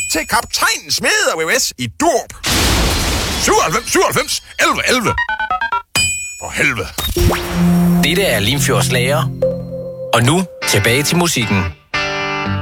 til kaptajn Smede og VVS i Durp. 97 97 11 11. For helvede. Dette er Limfjords Lager. Og nu tilbage til musikken.